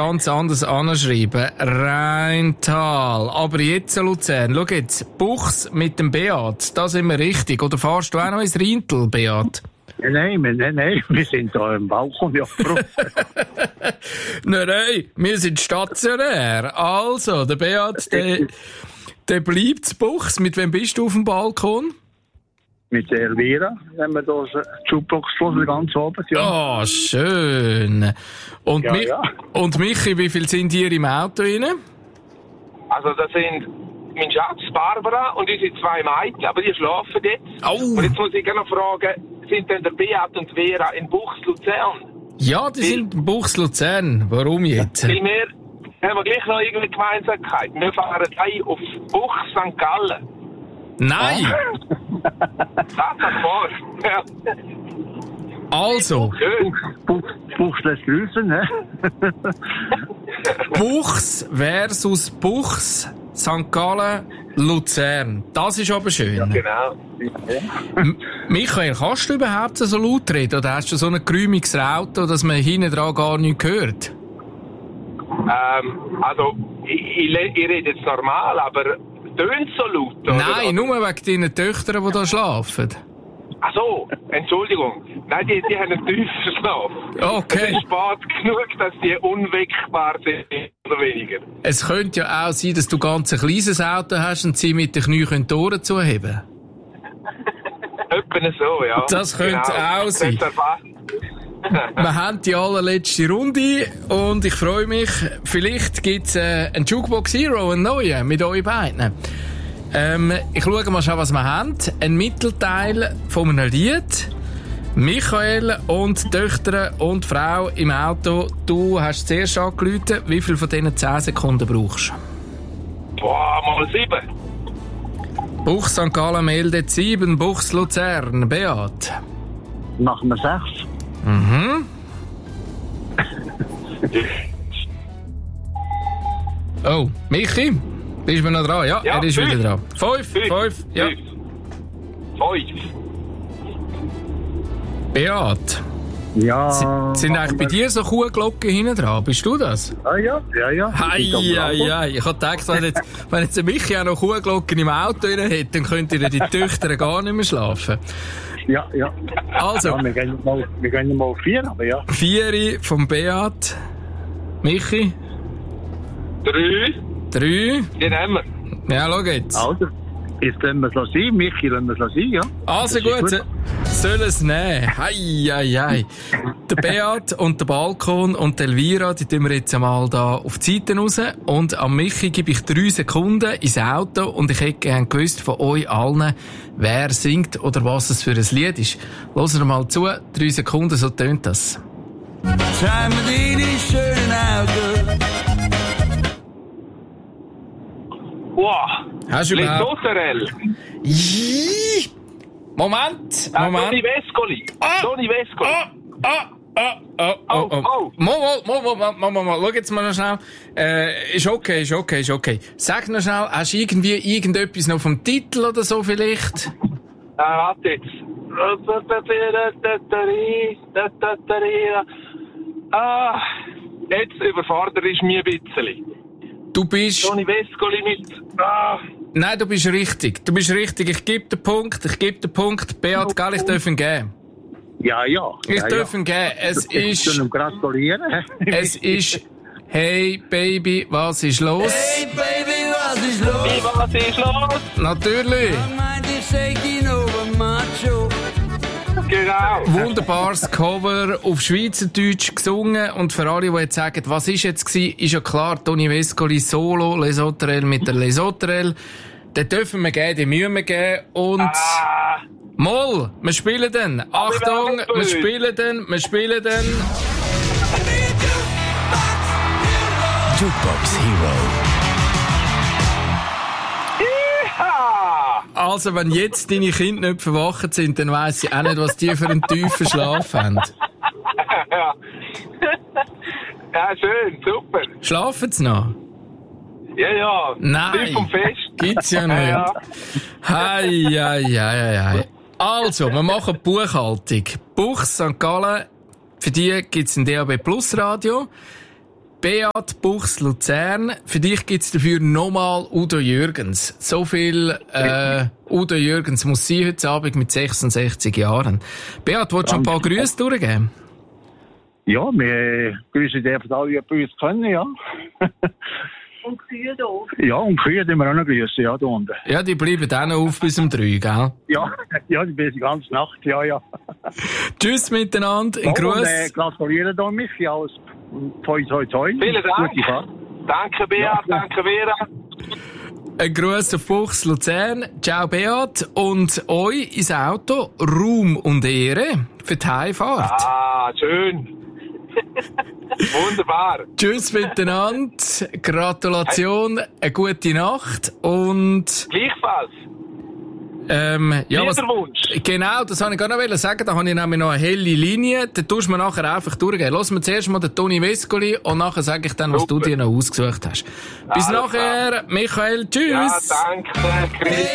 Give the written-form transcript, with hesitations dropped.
ganz anders anschreiben. Rheintal. Aber jetzt Luzern. Schau jetzt, Buchs mit dem Beat, da sind wir richtig. Oder fahrst du auch noch ins Rheintal, Beat? Nein, wir sind da im Balkon. Ja, Nein, wir sind stationär. Also, der Beat, der bleibt zu Buchs. Mit wem bist du auf dem Balkon? Mit der Elvira, wenn wir da Jukebox hören, ganz oben. Ja. Oh, schön. Und, Ja. Und Michi, wie viel sind hier im Auto rein? Also das sind mein Schatz, Barbara, und unsere 2 Mädchen, aber die schlafen jetzt. Oh. Und jetzt muss ich noch fragen, sind denn der Beat und Vera in Buchs Luzern? Ja, die sind in Buchs Luzern. Warum jetzt? Weil wir haben gleich noch irgendeine Gemeinsamkeit. Wir fahren gleich auf Buchs St. Gallen. Nein! Das vor. Ja. Also, Schön. Buchs lässt grüßen, ne? Buchs versus Buchs, St. Gallen, Luzern. Das ist aber schön. Ja, genau. Michael, kannst du überhaupt so laut reden? Oder hast du so ein geräumiges Auto, dass man hinten dran gar nichts hört? Also, ich rede jetzt normal, aber tönt so laut? Oder? Nein, nur wegen deinen Töchtern, die da schlafen. Ach so, Entschuldigung. Nein, die haben einen tiefen Schlaf. Okay. Es ist spät genug, dass die unweckbar sind, oder weniger. Es könnte ja auch sein, dass du ganz ein kleines Auto hast und sie mit den Knien die Ohren zuheben. Etwa so, ja. Das könnte auch sein. Wir haben die allerletzte Runde und ich freue mich, vielleicht gibt es einen Jukebox Hero, einen neuen, mit euch beiden. Ich schaue mal schon, was wir haben. Ein Mittelteil von einem Lied. Michael und die Töchter und die Frau im Auto. Du hast zuerst angerufen. Wie viel von diesen 10 Sekunden brauchst du? Boah, mal 7. Buchs St. Gallen meldet 7, Buchs Luzern. Beat. Machen wir 6. Mhm. Oh, Michi? Bist du noch dran? Ja, Ja, er ist 5. wieder dran. 5, ja. 5. Beat. Ja. Sind eigentlich bei dir so Kuhglocken hinten dran? Bist du das? Ja. Hei. Ich hab gedacht, wenn jetzt Michi auch noch Kuhglocken im Auto drin hätte, dann könnten die Töchter gar nicht mehr schlafen. Ja. Also. Ja, wir gehen mal auf 4, aber ja. 4 vom Beat. Michi? 3. 3. Den haben wir. Ja, schau jetzt. Also, jetzt lassen wir es sein. Michi, lassen wir es sein, ja. Also gut, soll es nehmen. Hei. Der Beat und der Balkon und die Elvira, die tun wir jetzt einmal da auf die Seite raus. Und am Michi gebe ich 3 Sekunden ins Auto und ich hätte gerne gewusst von euch allen, wer singt oder was es für ein Lied ist. Hören wir mal zu. 3 Sekunden, so tönt das. Schau mir deine schönen Augen. Wow. Hast du überhaupt... Lesoterel. Moment. Toni Vescoli. Toni Vescoli. Mal. Schau jetzt mal noch schnell. Ist okay. Sag noch schnell, hast du irgendwie irgendetwas noch vom Titel oder so vielleicht? Warte jetzt. Jetzt überfordert ist mir ein bisschen. Du bist... Toni Vescoli mit... Nein, du bist richtig. Ich gebe den Punkt. Beat, gell, ich darf ihn geben. Ja. Ich darf ihn geben. Es ist... Ich gratulieren. Es ist... Hey, Baby, was ist los? Hey Baby, was ist los? Was ist los? Natürlich. I mind you shaking over macho. Genau. Wunderbares Cover auf Schweizerdeutsch gesungen. Und für alle, die jetzt sagen, was ist jetzt gewesen, ist ja klar, Toni Vescoli Solo, Lesoterel mit der Lesoterel. Den dürfen wir geben, den müssen wir geben. Und Moll, wir spielen den. Achtung, wir spielen den. Jukebox Hero. Also, wenn jetzt deine Kinder nicht verwacht sind, dann weiss ich auch nicht, was die für einen tiefen Schlaf haben. Ja, schön, super. Schlafen sie noch? Ja. Nein. Tief vom Fest. Gibt's ja nicht. Ja. Hei. Also, wir machen Buchhaltung. Buchs St. Gallen, für die gibt's ein DAB Plus Radio. Beat Buchs Luzern. Für dich gibt's dafür nochmal Udo Jürgens. So viel Udo Jürgens muss sein heute Abend mit 66 Jahren. Beat, willst du ein paar Grüße durchgeben? Ja, wir grüßen dürfen alle, die bei uns können, ja. Und Kühe da. Ja, und Kühe die wir auch noch grüßen, ja, da unten. Ja, die bleiben dann noch auf bis um 3, gell? Ja, die bin die ganze Nacht, ja. Tschüss miteinander, ein Gruß. Und gratuliere da Michi, alles toi. Vielen Dank. Danke, Beat, ja. Danke, Vera. Ein Gruß auf Buchs Luzern. Ciao, Beat. Und euch ins Auto Ruhm und Ehre für die Heimfahrt. Ah, schön. Wunderbar. Tschüss miteinander. Gratulation, eine gute Nacht und... Gleichfalls. Ja, was, Wunsch. genau, das wollte ich gar noch sagen. Da habe ich nämlich noch eine helle Linie. Da tust du mir nachher einfach durchgehen. Lass mir zuerst mal den Toni Vescoli und nachher sage ich dann, was du dir noch ausgesucht hast. Bis nachher, Michael. Tschüss. Ja, danke.